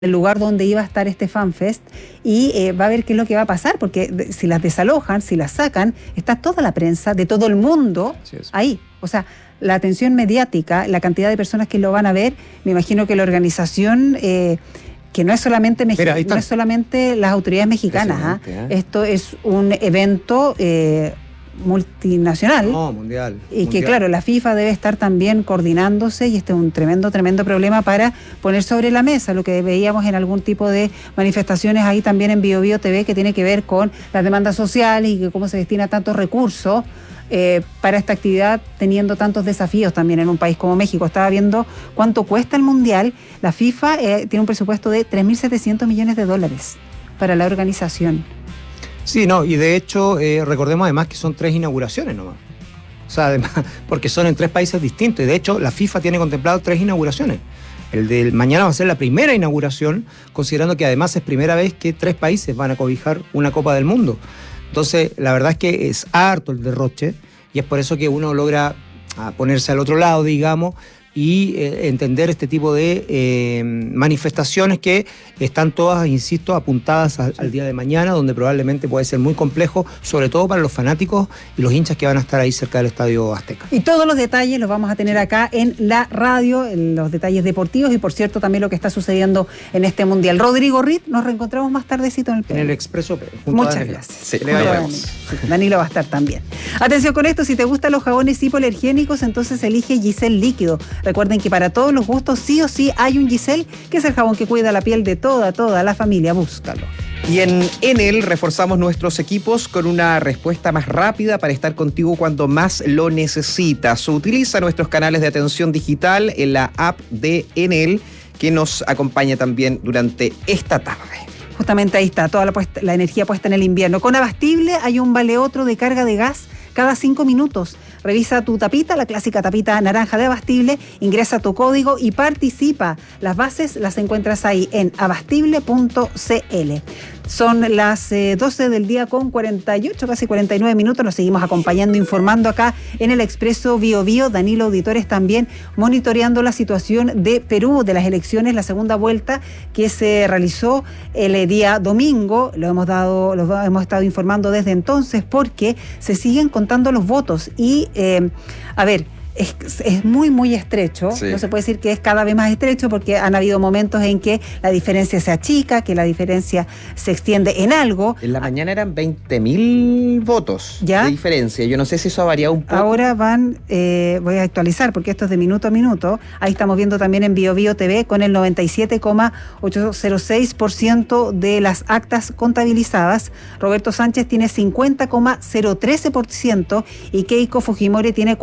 el lugar donde iba a estar este FanFest y va a ver qué es lo que va a pasar, porque si las desalojan, si las sacan, está toda la prensa de todo el mundo ahí. O sea, la atención mediática, la cantidad de personas que lo van a ver, me imagino que la organización... que no es solamente no es solamente las autoridades mexicanas, esto es un evento multinacional. No, mundial. Y que claro, la FIFA debe estar también coordinándose, y este es un tremendo problema para poner sobre la mesa lo que veíamos en algún tipo de manifestaciones ahí también en Bio Bio TV, que tiene que ver con las demandas sociales y que cómo se destina tantos recursos para esta actividad, teniendo tantos desafíos también en un país como México. Estaba viendo cuánto cuesta el Mundial. La FIFA tiene un presupuesto de $3.700 millones para la organización. Sí, no, y de hecho recordemos además que son 3 inauguraciones nomás. O sea, además, porque son en 3 países distintos, y de hecho la FIFA tiene contemplado 3 inauguraciones. El de mañana va a ser la primera inauguración, considerando que además es primera vez que 3 países van a cobijar una Copa del Mundo. Entonces, la verdad es que es harto el derroche, y es por eso que uno logra ponerse al otro lado, digamos, y entender este tipo de manifestaciones que están todas, insisto, apuntadas al día de mañana, donde probablemente puede ser muy complejo, sobre todo para los fanáticos y los hinchas que van a estar ahí cerca del Estadio Azteca. Y todos los detalles los vamos a tener acá en la radio, en los detalles deportivos, y por cierto también lo que está sucediendo en este Mundial. Rodrigo Ritt, nos reencontramos más tardecito en el Expreso. Muchas gracias. Sí, Danilo va a estar también. Atención con esto, si te gustan los jabones hipoalergénicos, entonces elige Giselle Líquido. Recuerden que para todos los gustos sí o sí hay un Giselle, que es el jabón que cuida la piel de toda la familia. Búscalo. Y en Enel reforzamos nuestros equipos con una respuesta más rápida para estar contigo cuando más lo necesitas. Utiliza nuestros canales de atención digital en la app de Enel, que nos acompaña también durante esta tarde. Justamente ahí está toda la energía puesta en el invierno. Con Abastible hay un vale otro de carga de gas cada 5 minutos. Revisa tu tapita, la clásica tapita naranja de Abastible, ingresa tu código y participa. Las bases las encuentras ahí en abastible.cl. Son las 12 del día con 48, casi 49 minutos. Nos seguimos acompañando, informando acá en el Expreso Bio Bio. Danilo Auditores también monitoreando la situación de Perú, de las elecciones, la segunda vuelta que se realizó el día domingo. Lo hemos estado informando desde entonces, porque se siguen contando los votos y, es muy estrecho, sí. No se puede decir que es cada vez más estrecho, porque han habido momentos en que la diferencia se achica, que la diferencia se extiende en algo. En la mañana eran 20.000 votos de diferencia. Yo no sé si eso ha variado un poco. Ahora voy a actualizar, porque esto es de minuto a minuto. Ahí estamos viendo también en Bio Bio TV, con el 97,806% de las actas contabilizadas. Roberto Sánchez tiene 50,013% y Keiko Fujimori tiene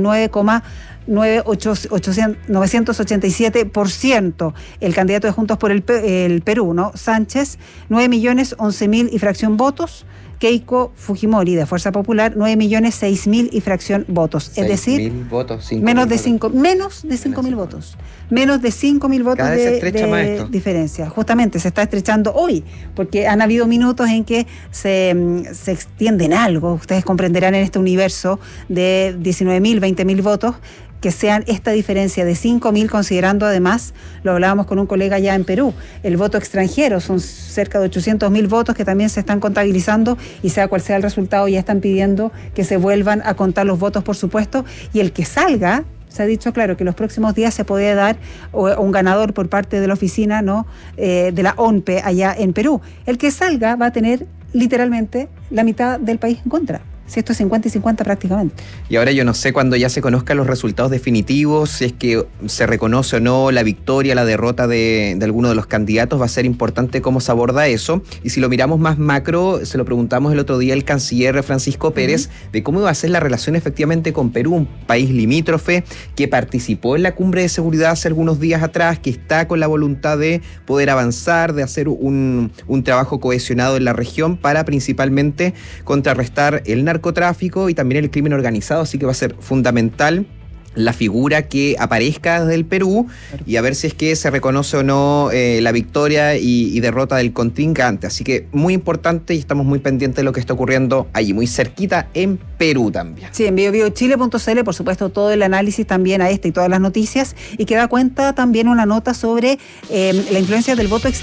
49,987%. El candidato de Juntos por el Perú, ¿no? Sánchez, 9.011.000 y fracción votos. Keiko Fujimori de Fuerza Popular, 9.006.000 y fracción votos. Es decir, votos, menos de 5.000 votos. Menos de 5.000 votos de diferencia. Justamente se está estrechando hoy, porque han habido minutos en que se extienden algo. Ustedes comprenderán en este universo de 19.000, 20.000 votos, que sean esta diferencia de 5.000, considerando además, lo hablábamos con un colega allá en Perú, el voto extranjero, son cerca de 800.000 votos que también se están contabilizando, y sea cual sea el resultado, ya están pidiendo que se vuelvan a contar los votos, por supuesto, y el que salga, se ha dicho claro que los próximos días se puede dar un ganador por parte de la oficina, ¿no?, de la ONPE allá en Perú. El que salga va a tener literalmente la mitad del país en contra. Si esto es 50 y 50 prácticamente. Y ahora yo no sé, cuando ya se conozcan los resultados definitivos, si es que se reconoce o no la victoria, la derrota de alguno de los candidatos, va a ser importante cómo se aborda eso. Y si lo miramos más macro, se lo preguntamos el otro día al canciller Francisco Pérez, de cómo iba a ser la relación efectivamente con Perú, un país limítrofe que participó en la cumbre de seguridad hace algunos días atrás, que está con la voluntad de poder avanzar, de hacer un trabajo cohesionado en la región para principalmente contrarrestar el narcotráfico y también el crimen organizado, así que va a ser fundamental la figura que aparezca desde el Perú y a ver si es que se reconoce o no la victoria y derrota del contrincante. Así que muy importante y estamos muy pendientes de lo que está ocurriendo allí, muy cerquita en Perú también. Sí, en biobiochile.cl, por supuesto, todo el análisis también a esta y todas las noticias, y que da cuenta también una nota sobre la influencia del voto